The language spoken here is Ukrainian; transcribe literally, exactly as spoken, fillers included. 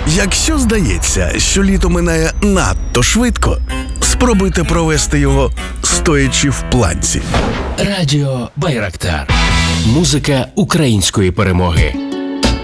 Якщо здається, що літо минає надто швидко, спробуйте провести його стоячи в планці. Радіо Байрактар. Музика української перемоги.